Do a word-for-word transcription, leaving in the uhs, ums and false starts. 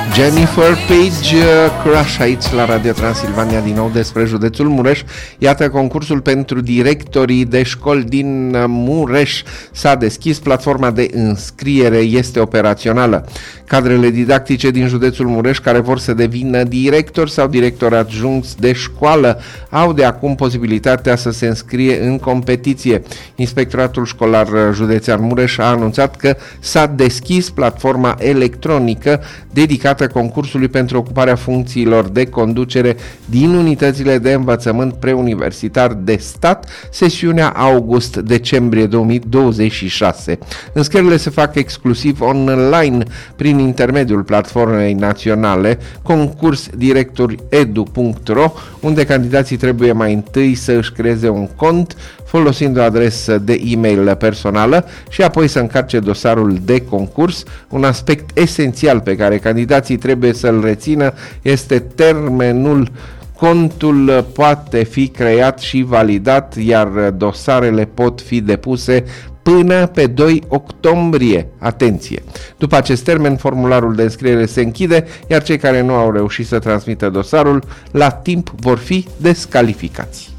Jennifer Page, Crush aici la Radio Transilvania, din nou despre județul Mureș. Iată, concursul pentru directorii de școli din Mureș s-a deschis, platforma de înscriere este operațională. Cadrele didactice din județul Mureș care vor să devină directori sau directori adjuncți de școală au de acum posibilitatea să se înscrie în competiție. Inspectoratul școlar județean Mureș a anunțat că s-a deschis platforma electronică dedicată concursului pentru ocuparea funcțiilor de conducere din unitățile de învățământ preuniversitar de stat, sesiunea august-decembrie două mii douăzeci și șase. Înscrierile se fac exclusiv online prin intermediul platformei naționale concurs directori edu punct ro, unde candidații trebuie mai întâi să își creeze un cont folosind o adresă de e-mail personală și apoi să încarce dosarul de concurs. Un aspect esențial pe care candidații trebuie să-l rețină este termenul. Contul poate fi creat și validat, iar dosarele pot fi depuse până pe doi octombrie. Atenție! După acest termen, formularul de înscriere se închide, iar cei care nu au reușit să transmită dosarul la timp vor fi descalificați.